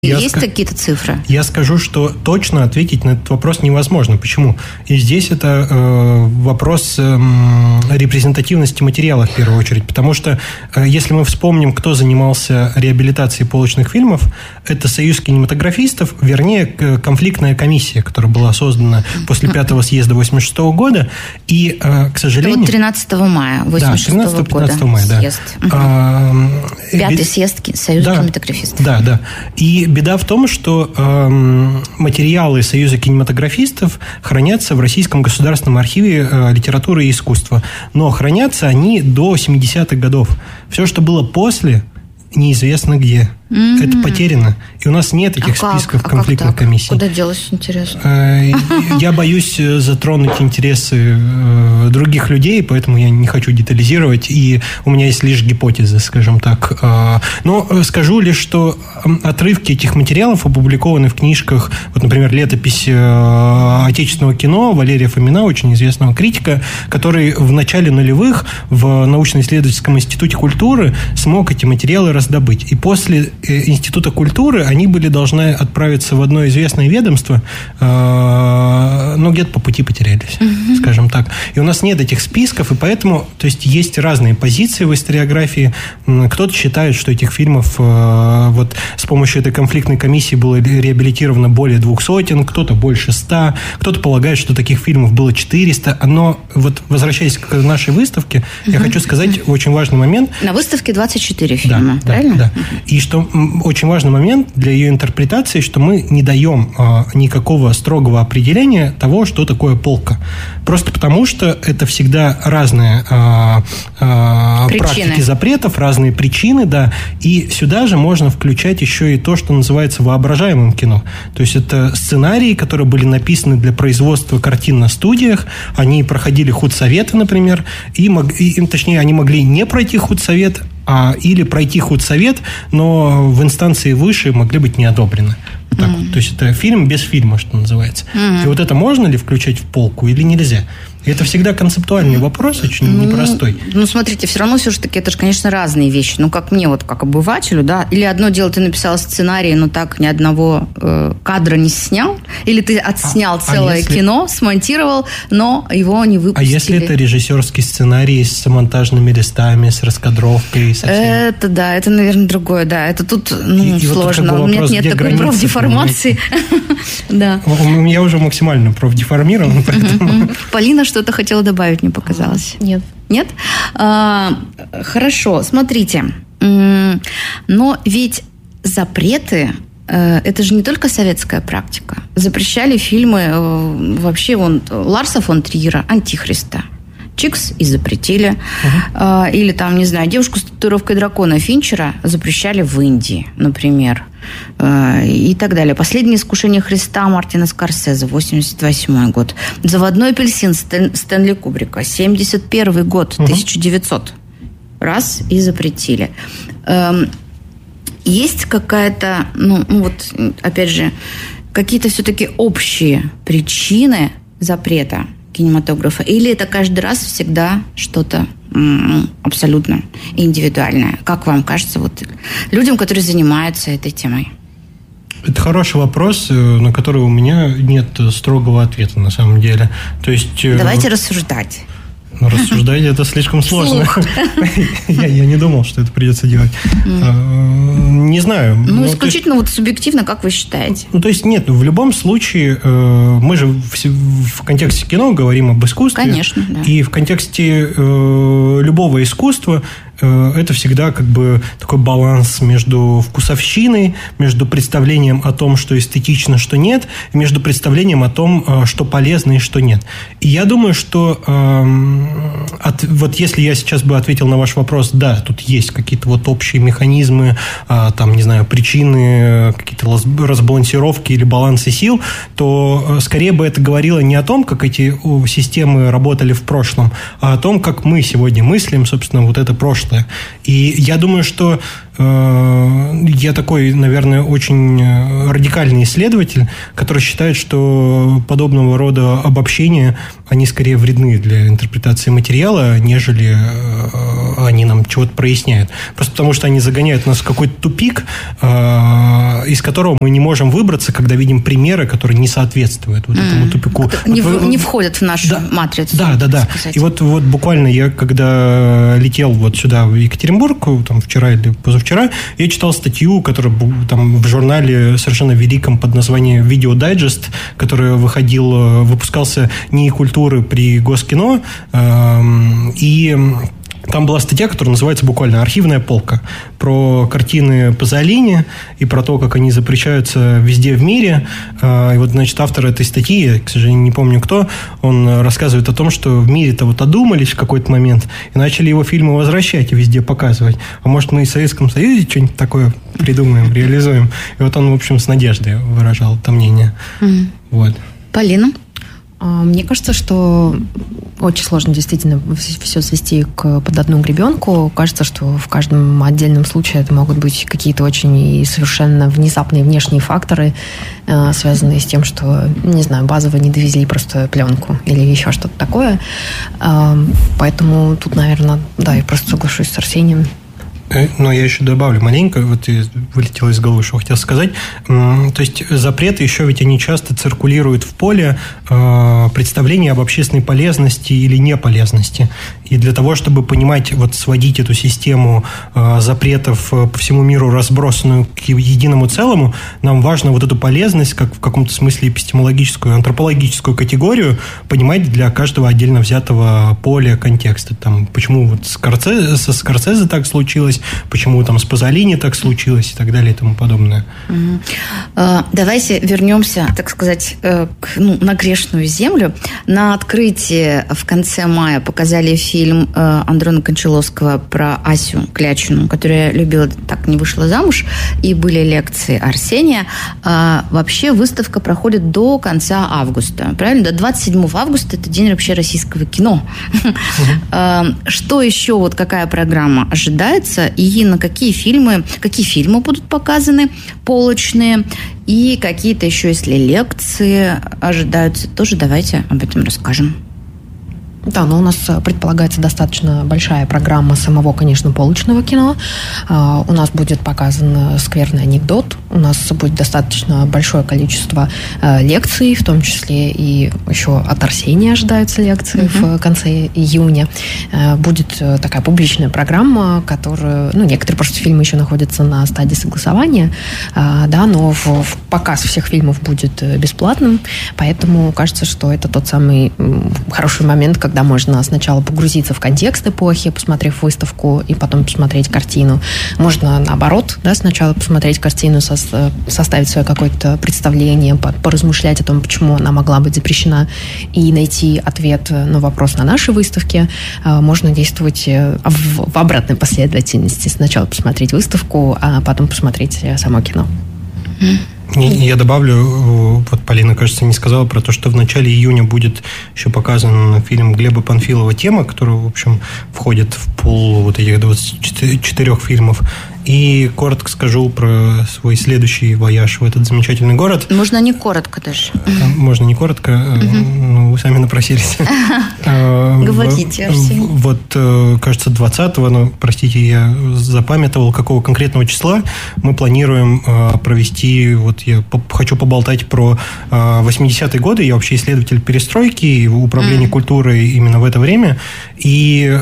Есть какие-то цифры? Я скажу, что точно ответить на этот вопрос невозможно. Почему? И здесь это вопрос репрезентативности материала в первую очередь. Потому что если мы вспомним, кто занимался реабилитацией полочных фильмов, это Союз кинематографистов, вернее, конфликтная комиссия, которая была создана после 5-го съезда 86 года. И, к сожалению... Это вот 13 мая 86 года 13-15 мая, съезд. Да. 5-й съезд Союза кинематографистов. Да. И беда в том, что материалы Союза кинематографистов хранятся в Российском государственном архиве литературы и искусства. Но хранятся они до 70-х годов. Все, что было после, неизвестно где. Это потеряно. И у нас нет этих списков конфликтных комиссий. Куда делось, интересно? Я боюсь затронуть интересы других людей, поэтому я не хочу детализировать. И у меня есть лишь гипотезы, скажем так. Но скажу лишь, что отрывки этих материалов опубликованы в книжках. Вот, например, летопись отечественного кино Валерия Фомина, очень известного критика, который в начале нулевых в научно-исследовательском институте культуры смог эти материалы раздобыть. И после Института культуры они были должны отправиться в одно известное ведомство, но где-то по пути потерялись, скажем так. И у нас нет этих списков, и поэтому, то есть разные позиции в историографии. Кто-то считает, что этих фильмов вот с помощью этой конфликтной комиссии было реабилитировано более 200, кто-то больше 100, кто-то полагает, что таких фильмов было 400. Но вот возвращаясь к нашей выставке, я хочу сказать очень важный момент. На выставке 24 фильма, правильно? Да. И что очень важный момент для ее интерпретации, что мы не даем никакого строгого определения того, что такое полка. Просто потому, что это всегда разные практики запретов, разные причины, да. И сюда же можно включать еще и то, что называется воображаемым кино. То есть это сценарии, которые были написаны для производства картин на студиях, они проходили худсоветы, например, точнее, они могли не пройти худсовет, или пройти худсовет, но в инстанции выше могли быть не одобрены. Вот так вот. То есть это фильм без фильма, что называется. И вот это можно ли включать в полку или нельзя? И это всегда концептуальный вопрос, очень непростой. Смотрите, все равно все-таки это же, конечно, разные вещи. Как мне, вот как обывателю, да, или одно дело, ты написал сценарий, но так ни одного кадра не снял, или ты отснял целое кино, смонтировал, но его не выпустили. А если это режиссерский сценарий с монтажными листами, с раскадровкой? Это, да, это, наверное, другое, да. Это тут сложно. Вот у меня нет такой профдеформации. Да. Я уже максимально профдеформирован, поэтому... Полина что-то хотела добавить, мне показалось. Нет. Нет? Хорошо, смотрите. Но ведь запреты, это же не только советская практика. Запрещали фильмы вообще Ларса фон Триера «Антихриста». Чикс и запретили. Или там, не знаю, «Девушку с татуировкой дракона» Финчера запрещали в Индии, например. И так далее. «Последнее искушение Христа» Мартина Скорсезе, 88 год. «Заводной апельсин» Стэнли Кубрика, 71 год, 1900. Раз и запретили. Есть какая-то, опять же, какие-то все-таки общие причины запрета кинематографа? Или это каждый раз всегда что-то абсолютно индивидуальное? Как вам кажется, людям, которые занимаются этой темой? Это хороший вопрос, на который у меня нет строгого ответа на самом деле. То есть... Давайте рассуждать. Рассуждать это слишком сложно. Я не думал, что это придется делать. Не знаю. Исключительно субъективно, как вы считаете? То есть нет, в любом случае мы же в контексте кино говорим об искусстве. Конечно, да. И в контексте любого искусства это всегда такой баланс между вкусовщиной, между представлением о том, что эстетично, что нет, и между представлением о том, что полезно и что нет. И я думаю, что если я сейчас бы ответил на ваш вопрос, да, тут есть какие-то общие механизмы, причины, какие-то разбалансировки или балансы сил, то скорее бы это говорило не о том, как эти системы работали в прошлом, а о том, как мы сегодня мыслим, собственно, это прошлое. И я думаю, что я такой, наверное, очень радикальный исследователь, который считает, что подобного рода обобщения, они скорее вредны для интерпретации материала, нежели они нам чего-то проясняют. Просто потому, что они загоняют нас в какой-то тупик, из которого мы не можем выбраться, когда видим примеры, которые не соответствуют вот этому тупику. Не входят в нашу матрицу. Да. И вот буквально я, когда летел вот сюда, в Екатеринбург, там, вчера или позавчера, я читал статью, которая там в журнале совершенно великом под названием «Видео Дайджест», который выпускался НИИ культуры при Госкино, и там была статья, которая называется буквально «Архивная полка», про картины Пазолини и про то, как они запрещаются везде в мире. И вот, значит, автор этой статьи, я, к сожалению, не помню кто, он рассказывает о том, что в мире-то вот одумались в какой-то момент и начали его фильмы возвращать и везде показывать. А может, мы и в Советском Союзе что-нибудь такое придумаем, реализуем? И вот он, в общем, с надеждой выражал это мнение. Вот. Полина? Мне кажется, что очень сложно действительно все свести под одну гребенку. Кажется, что в каждом отдельном случае это могут быть какие-то очень и совершенно внезапные внешние факторы, связанные с тем, что, не знаю, базово не довезли просто пленку или еще что-то такое. Поэтому тут, наверное, да, я просто соглашусь с Арсением. Но я еще добавлю маленько, вот вылетело из головы, что хотел сказать. То есть запреты еще ведь они часто циркулируют в поле представления об общественной полезности или неполезности. И для того, чтобы понимать, вот сводить эту систему запретов по всему миру, разбросанную к единому целому, нам важно вот эту полезность, как в каком-то смысле эпистемологическую, антропологическую категорию, понимать для каждого отдельно взятого поля контекста. Там, почему вот со Скорсезе так случилось, почему там с Пазолини так случилось и так далее и тому подобное. Давайте вернемся, так сказать, на грешную землю. На открытии в конце мая показали фильм Андрона Кончаловского про Асю Клячину, которая любила, так не вышла замуж, и были лекции Арсения. Вообще выставка проходит до конца августа, правильно? До 27 августа это день вообще российского кино. Что еще, вот какая программа ожидается? И на какие фильмы будут показаны полочные, и какие-то еще, если лекции ожидаются, тоже давайте об этом расскажем. Да, но у нас предполагается достаточно большая программа самого, конечно, полочного кино. У нас будет показан «Скверный анекдот». У нас будет достаточно большое количество лекций, в том числе и еще от Арсения ожидаются лекции в конце июня. Будет такая публичная программа, которую... некоторые просто фильмы еще находятся на стадии согласования, да, но показ всех фильмов будет бесплатным, поэтому кажется, что это тот самый хороший момент, когда можно сначала погрузиться в контекст эпохи, посмотрев выставку, и потом посмотреть картину. Можно наоборот, да, сначала посмотреть картину, составить свое какое-то представление, поразмышлять о том, почему она могла быть запрещена, и найти ответ на вопрос на нашей выставке. Можно действовать в обратной последовательности. Сначала посмотреть выставку, а потом посмотреть само кино. Я добавлю, вот Полина, кажется, не сказала про то, что в начале июня будет еще показан фильм Глеба Панфилова «Тема», который, в общем, входит в пул вот этих 24 фильмов. И коротко скажу про свой следующий вояж в этот замечательный город. Можно не коротко даже. Можно не коротко, вы сами напросились. Говорите, Арсений. Вот, кажется, 20-го, но, простите, я запамятовал, какого конкретного числа мы планируем провести, вот я хочу поболтать про 80-е годы, я вообще исследователь перестройки и управления культурой именно в это время, и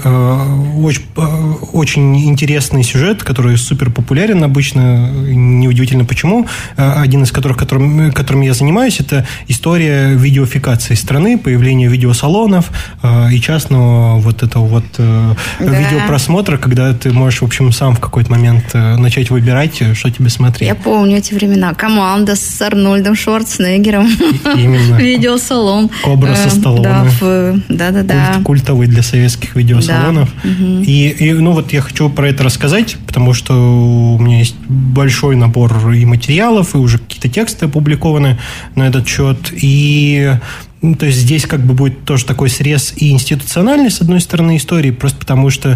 очень интересный сюжет, который супер популярен обычно, неудивительно почему. Один из которым я занимаюсь, это история видеофикации страны, появление видеосалонов и частного вот этого вот видеопросмотра, когда ты можешь, в общем, сам в какой-то момент начать выбирать, что тебе смотреть. Я помню эти времена. Команда с Арнольдом Шварценеггером. Именно. Видеосалон. Кобра со Сталлоне. Да. Культовый для советских видеосалонов. И вот я хочу про это рассказать, потому что у меня есть большой набор и материалов, и уже какие-то тексты опубликованы на этот счет. И То есть здесь как бы будет тоже такой срез и институциональный, с одной стороны, истории, просто потому что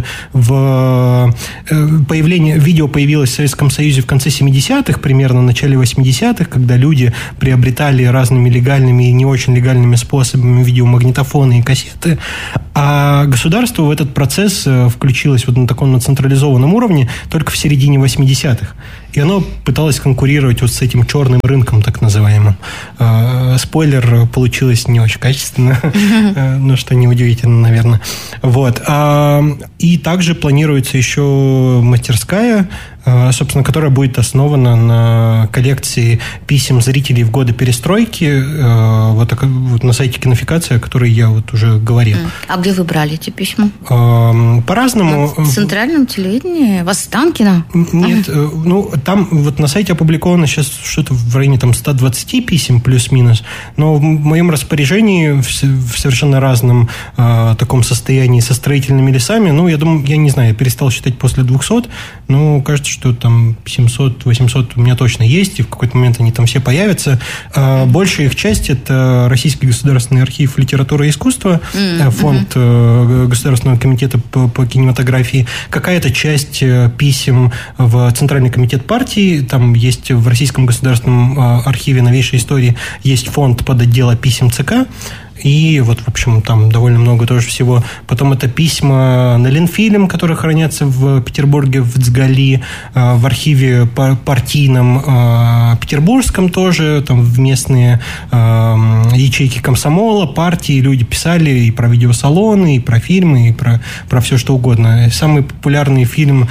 видео появилось в Советском Союзе в конце 70-х, примерно в начале 80-х, когда люди приобретали разными легальными и не очень легальными способами видеомагнитофоны и кассеты, а государство в этот процесс включилось вот на таком централизованном уровне только в середине 80-х. И оно пыталось конкурировать вот с этим черным рынком, так называемым. Спойлер, получилось не очень качественно, ну, что неудивительно, наверное. Вот. И также планируется еще мастерская, собственно, которая будет основана на коллекции писем зрителей в годы перестройки, вот на сайте Кинофикация, о которой я вот уже говорил. А где вы брали эти письма? По-разному. На центральном телевидении? В Останкино? Нет, ну, там вот на сайте опубликовано сейчас что-то в районе там 120 писем плюс-минус, но в моем распоряжении в совершенно разном таком состоянии со строительными лесами, ну, я думаю, я не знаю, я перестал считать после 200, но кажется, что там 700-800 у меня точно есть, и в какой-то момент они там все появятся. Большая их часть – это Российский государственный архив литературы и искусства, фонд Государственного комитета по кинематографии. Какая-то часть писем в Центральный комитет партии, там есть в Российском государственном архиве новейшей истории есть фонд под отдела писем ЦК. И вот, в общем, там довольно много тоже всего. Потом это письма на Ленфильм, которые хранятся в Петербурге, в Цгали, в архиве партийном петербургском тоже, там в местные ячейки комсомола, партии люди писали и про видеосалоны, и про фильмы, и про все что угодно. Самый популярный фильм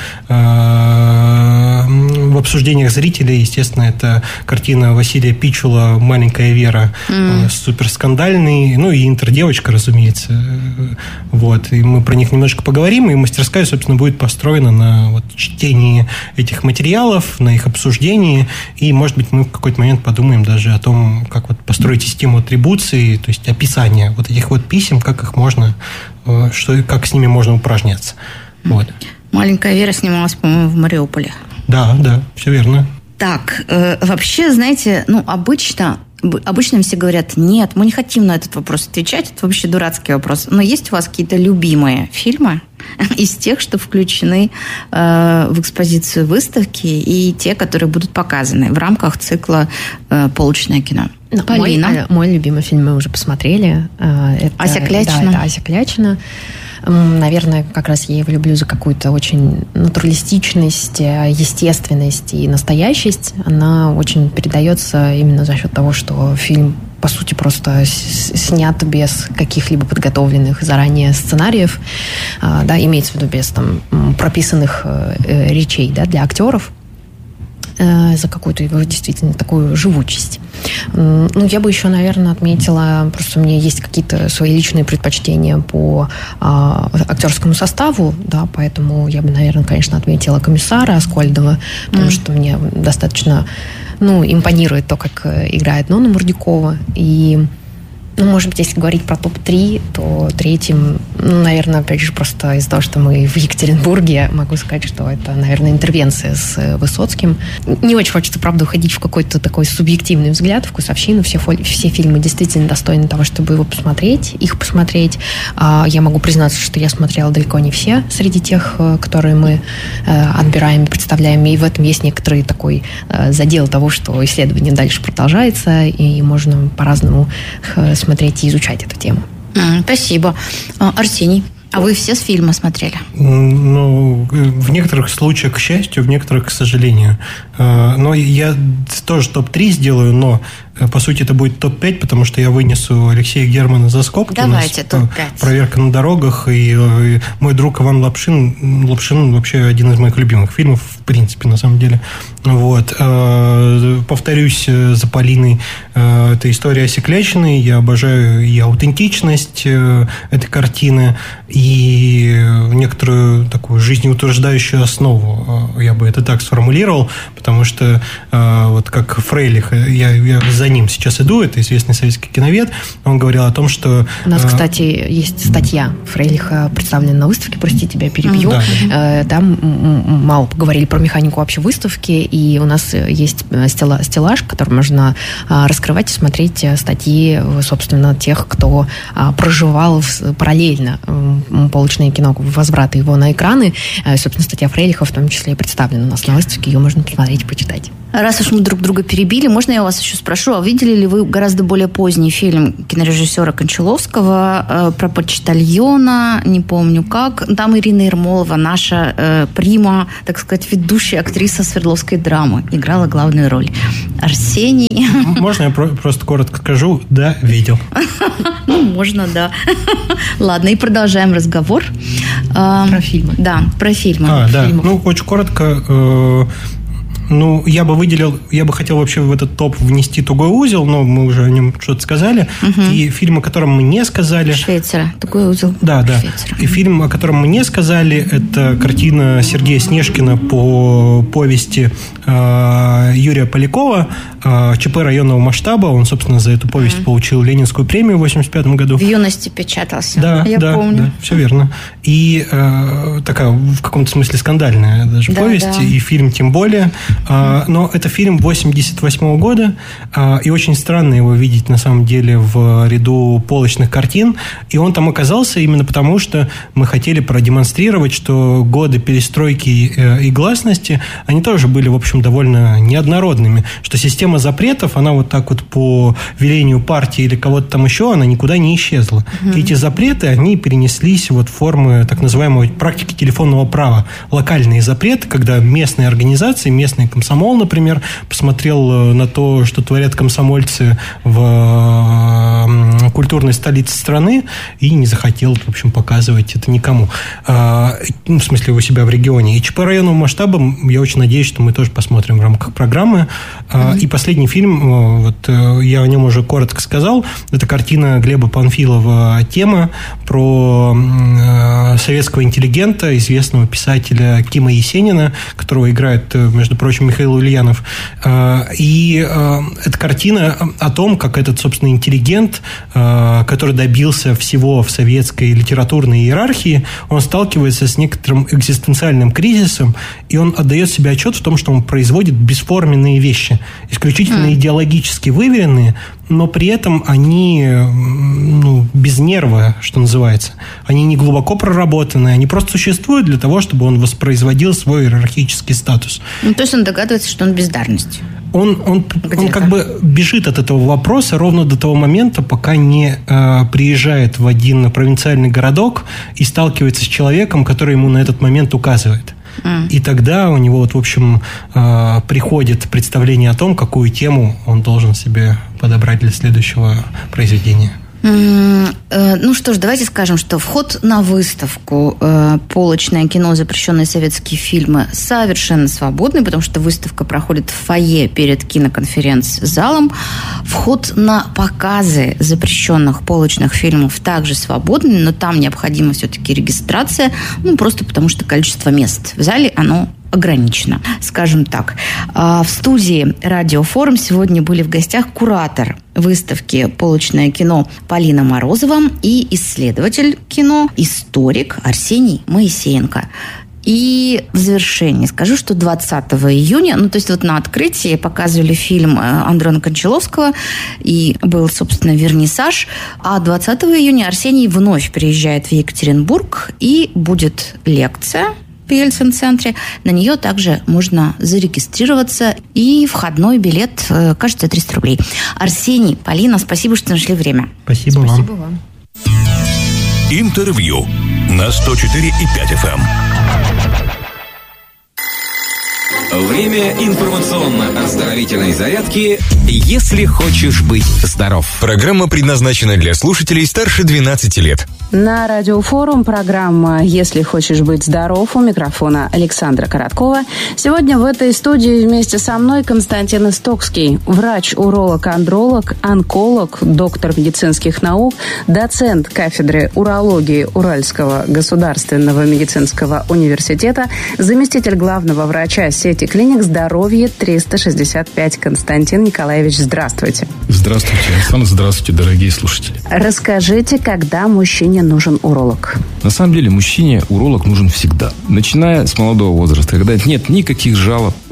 в обсуждениях зрителей, естественно, это картина Василия Пичула «Маленькая Вера», суперскандальный, ну и «Интердевочка», разумеется. Вот. И мы про них немножко поговорим, и мастерская, собственно, будет построена на вот чтении этих материалов, на их обсуждении, и, может быть, мы в какой-то момент подумаем даже о том, как вот построить систему атрибуции, то есть описания вот этих вот писем, как их можно, как с ними можно упражняться. Вот. «Маленькая Вера» снималась, по-моему, в Мариуполе. Да, все верно. Так, вообще, знаете, ну, обычно все говорят, нет, мы не хотим на этот вопрос отвечать, это вообще дурацкий вопрос. Но есть у вас какие-то любимые фильмы из тех, что включены в экспозицию выставки, и те, которые будут показаны в рамках цикла «Полочное кино»? Полина. Мой любимый фильм мы уже посмотрели. Это, Ася Клячина. Да, это Ася Клячина. Наверное, как раз я его люблю за какую-то очень натуралистичность, естественность и настоящесть. Она очень передается именно за счет того, что фильм, по сути, просто снят без каких-либо подготовленных заранее сценариев, да, имеется в виду без там прописанных речей, да, для актеров, за какую-то его действительно такую живучесть. Ну, я бы еще, наверное, отметила, просто у меня есть какие-то свои личные предпочтения по актерскому составу, да, поэтому я бы, наверное, конечно, отметила комиссара Аскольдова, потому что мне достаточно, импонирует то, как играет Нонна Мурдюкова. И, может быть, если говорить про топ-3, то третьим, наверное, опять же, просто из-за того, что мы в Екатеринбурге, могу сказать, что это, наверное, интервенция с Высоцким. Не очень хочется, правда, уходить в какой-то такой субъективный взгляд, вкусовщину. Все фильмы действительно достойны того, чтобы их посмотреть. Я могу признаться, что я смотрела далеко не все среди тех, которые мы отбираем, представляем. И в этом есть некоторый такой задел того, что исследование дальше продолжается, и можно по-разному смотреть и изучать эту тему. Спасибо. Арсений, а вы все с фильма смотрели? В некоторых случаях, к счастью, в некоторых, к сожалению. Но я тоже топ-3 сделаю, но по сути это будет топ-5, потому что я вынесу Алексея Германа за скобки. Давайте топ-5. «Проверка на дорогах» и мой друг Иван Лапшин. Лапшин вообще один из моих любимых фильмов, в принципе, на самом деле. Вот. Повторюсь за Полиной, это история Аси Клячиной. Я обожаю и аутентичность этой картины, и некоторую такую жизнеутверждающую основу, я бы это так сформулировал, потому что вот как Фрейлих, я за ним сейчас иду, это известный советский киновед, он говорил о том, что... У нас, кстати, есть статья Фрейлиха, представлена на выставке, прости, тебя перебью. Да. Там мало поговорили про механику вообще выставки, и у нас есть стеллаж, который можно раскрывать и смотреть статьи, собственно, тех, кто проживал параллельно полочное кино, возврата его на экраны. Собственно, статья Фрелиха в том числе представлена у нас на выставке, ее можно посмотреть и почитать. Раз уж мы друг друга перебили, можно я вас еще спрошу, а видели ли вы гораздо более поздний фильм кинорежиссера Кончаловского про почтальона, не помню как, там Ирина Ермолова, наша прима, так сказать, ведущая актриса Свердловской драмы, играла главную роль. Арсений... Можно я просто коротко скажу? Да, видел. Ну, можно, да. Ладно, и продолжаем разговор. Про фильмы. Да, про фильмы. Да. Ну, очень коротко... я бы хотел вообще в этот топ внести «Тугой узел», но мы уже о нем что-то сказали. И фильм, о котором мы не сказали... Швейцара, «Тугой узел». Да. Швейцара. И фильм, о котором мы не сказали, это картина Сергея Снежкина по повести Юрия Полякова «ЧП районного масштаба». Он, собственно, за эту повесть получил Ленинскую премию в 1985 году. В юности печатался. Я помню. Да, все верно. И такая, в каком-то смысле, скандальная даже повесть, и фильм тем более. Но это фильм 1988 года, и очень странно его видеть, на самом деле, в ряду полочных картин. И он там оказался именно потому, что мы хотели продемонстрировать, что годы перестройки и гласности, они тоже были, в общем, довольно неоднородными. Что система запретов, она вот так вот по велению партии или кого-то там еще, она никуда не исчезла. И эти запреты, они перенеслись вот в формы так называемой практики телефонного права. Локальные запреты, когда местные организации, местный комсомол, например, посмотрел на то, что творят комсомольцы в культурной столице страны, и не захотел, в общем, показывать это никому. В смысле, у себя в регионе. И ЧП районного масштаба, я очень надеюсь, что мы тоже посмотрим в рамках программы. И последний фильм, вот я о нем уже коротко сказал, это картина Глеба Панфилова «Тема», про советского интеллигента, известного писателя Кима Есенина, которого играет, между прочим, Михаил Ульянов. И эта картина о том, как этот, собственно, интеллигент, который добился всего в советской литературной иерархии, он сталкивается с некоторым экзистенциальным кризисом, и он отдает себе отчет в том, что он производит бесформенные вещи, исключительно идеологически выверенные, но при этом они без нерва, что называется. Они не глубоко проработанные, они просто существуют для того, чтобы он воспроизводил свой иерархический статус. То есть он догадывается, что он бездарность. Он как бы бежит от этого вопроса ровно до того момента, пока не приезжает в один провинциальный городок и сталкивается с человеком, который ему на этот момент указывает. И тогда у него, в общем, приходит представление о том, какую тему он должен себе подобрать для следующего произведения. Ну что ж, давайте скажем, что вход на выставку «Полочное кино. Запрещенные советские фильмы» совершенно свободный, потому что выставка проходит в фойе перед киноконференц-залом. Вход на показы запрещенных полочных фильмов также свободный, но там необходима все-таки регистрация, просто потому что количество мест в зале, оно ограничено, скажем так. В студии «Радиофорум» сегодня были в гостях куратор выставки «Полочное кино» Полина Морозова и исследователь кино, историк Арсений Моисеенко. И в завершении скажу, что 20 июня, то есть на открытии показывали фильм Андрона Кончаловского, и был, собственно, вернисаж, а 20 июня Арсений вновь приезжает в Екатеринбург, и будет лекция в Ельцин-центре. На нее также можно зарегистрироваться. И входной билет, кажется, 300 рублей. Арсений, Полина, спасибо, что нашли время. Спасибо вам. Интервью на 104,5 FM. Время информационно-оздоровительной зарядки «Если хочешь быть здоров». Программа предназначена для слушателей старше 12 лет. На Радиофорум программа «Если хочешь быть здоров», у микрофона Александра Короткова. Сегодня в этой студии вместе со мной Константин Истокский, врач, уролог, андролог, онколог, доктор медицинских наук, доцент кафедры урологии Уральского государственного медицинского университета, заместитель главного врача сети клиник «Здоровье 365». Константин Николаевич, здравствуйте. Здравствуйте, Александр, здравствуйте, дорогие слушатели. Расскажите, когда мужчине нужен уролог? На самом деле, мужчине уролог нужен всегда. Начиная с молодого возраста, когда нет никаких жалоб,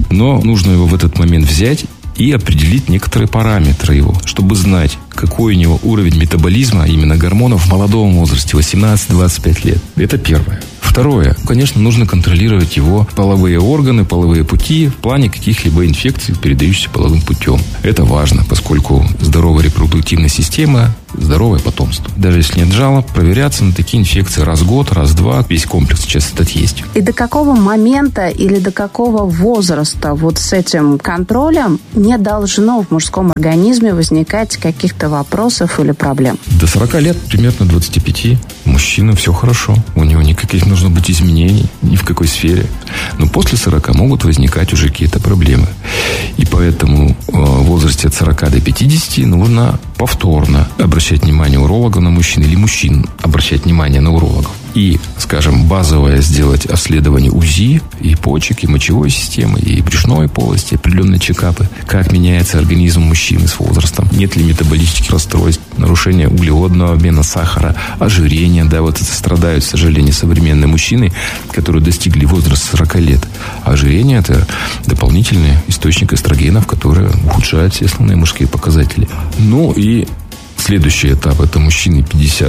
Но нужно его в этот момент взять и определить некоторые параметры его, чтобы знать, какой у него уровень метаболизма, именно гормонов, в молодом возрасте, 18-25 лет. Это первое. Второе. Конечно, нужно контролировать его половые органы, половые пути в плане каких-либо инфекций, передающихся половым путем. Это важно, поскольку здоровая репродуктивная система, здоровое потомство. Даже если нет жалоб, проверяться на такие инфекции раз в год, раз в два. Весь комплекс сейчас этот есть. И до какого момента или до какого возраста вот с этим контролем не должно в мужском организме возникать каких-то вопросов или проблем? До 40 лет, примерно 25, мужчина все хорошо. У него никаких не должно быть изменений ни в какой сфере. Но после 40 могут возникать уже какие-то проблемы. И поэтому в возрасте от 40 до 50 нужно повторно обращать внимание уролога на мужчин или мужчин обращать внимание на урологов. И, скажем, базовое сделать обследование УЗИ и почек, и мочевой системы, и брюшной полости, определенные чекапы. Как меняется организм мужчины с возрастом. Нет ли метаболических расстройств, нарушения углеводного обмена, сахара, ожирения. Да, вот это страдают, к сожалению, современные мужчины, которые достигли возраста 40 лет. А ожирение – это дополнительный источник эстрогенов, который ухудшает все основные мужские показатели. Ну и следующий этап – это мужчины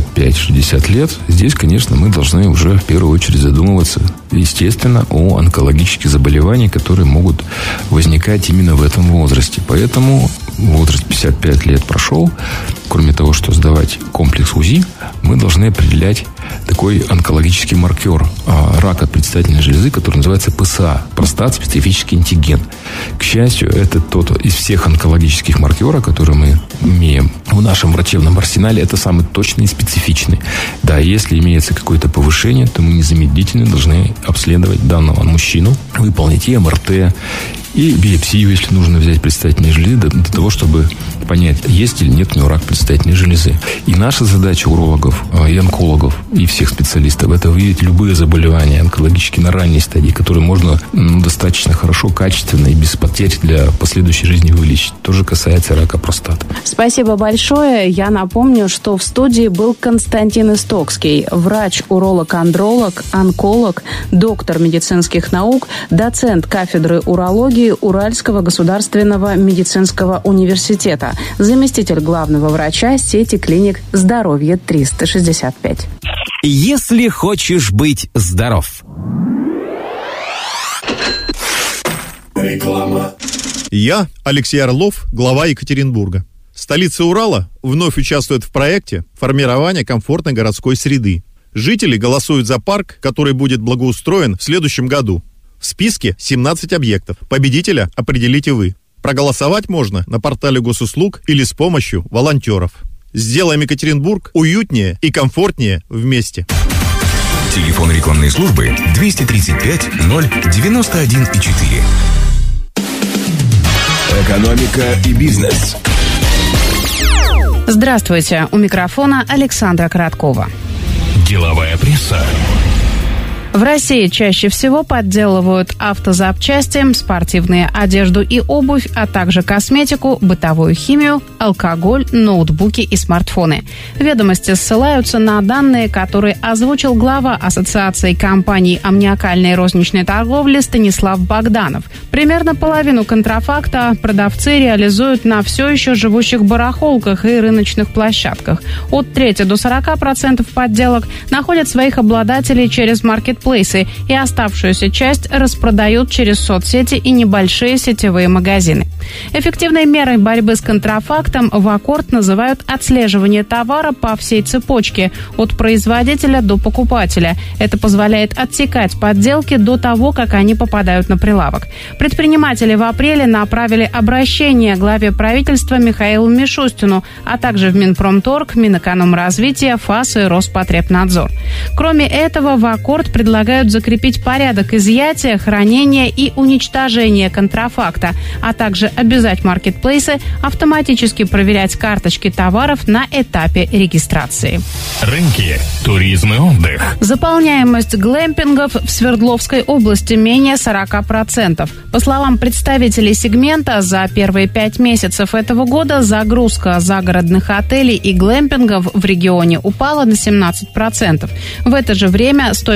55-60 лет. Здесь, конечно, мы должны уже в первую очередь задумываться, естественно, о онкологических заболеваниях, которые могут возникать именно в этом возрасте. Поэтому возраст 55 лет прошел. Кроме того, что сдавать комплекс УЗИ, мы должны определять такой онкологический маркер рака предстательной железы, который называется ПСА – простат-специфический антиген. К счастью, это тот из всех онкологических маркеров, которые мы имеем в нашем врачебном арсенале, это самый точный и специфичный. Да, если имеется какое-то повышение, то мы незамедлительно должны обследовать данного мужчину, выполнить и МРТ, и биопсию, если нужно взять предстательные железы, для того, чтобы понять, есть или нет у него рак предстательной железы. И наша задача урологов, и онкологов, и всех специалистов – это выявить любые заболевания онкологические на ранней стадии, которые можно достаточно хорошо, качественно и без потерь для последующей жизни вылечить. Тоже касается рака простаты. Спасибо большое. Я напомню, что в студии был Константин Истокский, врач-уролог-андролог, онколог, доктор медицинских наук, доцент кафедры урологии Уральского государственного медицинского университета, заместитель главного врача сети клиник «Здоровье 365». Если хочешь быть здоров. Реклама. Я, Алексей Орлов, глава Екатеринбурга. Столица Урала вновь участвует в проекте формирования комфортной городской среды. Жители голосуют за парк, который будет благоустроен в следующем году. В списке 17 объектов. Победителя определите вы. Проголосовать можно на портале госуслуг или с помощью волонтеров. Сделаем Екатеринбург уютнее и комфортнее вместе. Телефон рекламной службы 235 091 4. Экономика и бизнес. Здравствуйте. У микрофона Александра Короткова. Деловая пресса. В России чаще всего подделывают автозапчасти, спортивную одежду и обувь, а также косметику, бытовую химию, алкоголь, ноутбуки и смартфоны. Ведомости ссылаются на данные, которые озвучил глава Ассоциации компаний аммиакальной розничной торговли Станислав Богданов. Примерно половину контрафакта продавцы реализуют на все еще живущих барахолках и рыночных площадках. От трети до 40% подделок находят своих обладателей через маркетплейсы, и оставшуюся часть распродают через соцсети и небольшие сетевые магазины. Эффективной мерой борьбы с контрафактом в аккорд называют отслеживание товара по всей цепочке, от производителя до покупателя. Это позволяет отсекать подделки до того, как они попадают на прилавок. Предприниматели в апреле направили обращение главе правительства Михаилу Мишустину, а также в Минпромторг, Минэкономразвития, ФАС и Роспотребнадзор. Кроме этого, в аккорд предлагают закрепить порядок изъятия, хранения и уничтожения контрафакта, а также обязать маркетплейсы автоматически проверять карточки товаров на этапе регистрации. Рынки, туризм и отдых. Заполняемость глэмпингов в Свердловской области менее 40%. По словам представителей сегмента, за первые 5 месяцев этого года загрузка загородных отелей и глэмпингов в регионе упала на 17%. В это же время стоимость проживания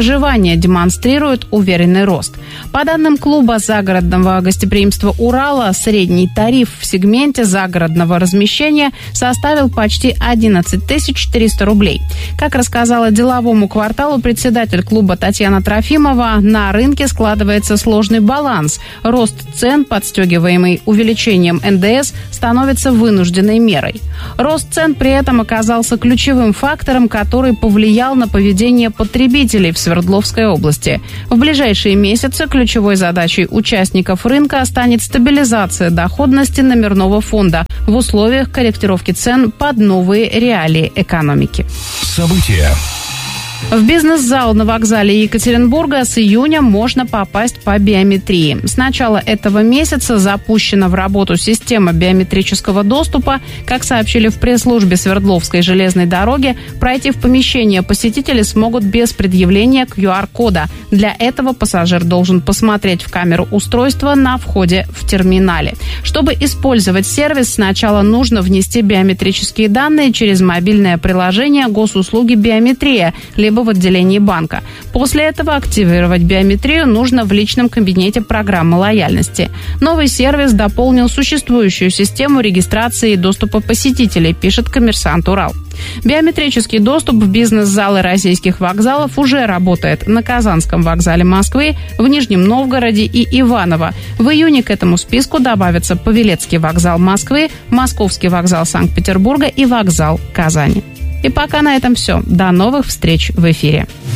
проживания демонстрирует уверенный рост. По данным клуба загородного гостеприимства «Урала», средний тариф в сегменте загородного размещения составил почти 11 400 рублей. Как рассказала «Деловому кварталу» председатель клуба Татьяна Трофимова, на рынке складывается сложный баланс. Рост цен, подстегиваемый увеличением НДС, становится вынужденной мерой. Рост цен при этом оказался ключевым фактором, который повлиял на поведение потребителей в Свердловской области. В ближайшие месяцы ключевой задачей участников рынка станет стабилизация доходности номерного фонда в условиях корректировки цен под новые реалии экономики. События. В бизнес-зал на вокзале Екатеринбурга с июня можно попасть по биометрии. С начала этого месяца запущена в работу система биометрического доступа. Как сообщили в пресс-службе Свердловской железной дороги, пройти в помещение посетители смогут без предъявления QR-кода. Для этого пассажир должен посмотреть в камеру устройства на входе в терминале. Чтобы использовать сервис, сначала нужно внести биометрические данные через мобильное приложение госуслуги «Биометрия», либо в отделении банка. После этого активировать биометрию нужно в личном кабинете программы лояльности. Новый сервис дополнил существующую систему регистрации и доступа посетителей, пишет «Коммерсант Урал». Биометрический доступ в бизнес-залы российских вокзалов уже работает на Казанском вокзале Москвы, в Нижнем Новгороде и Иваново. В июне к этому списку добавятся Павелецкий вокзал Москвы, Московский вокзал Санкт-Петербурга и вокзал Казани. И пока на этом все. До новых встреч в эфире.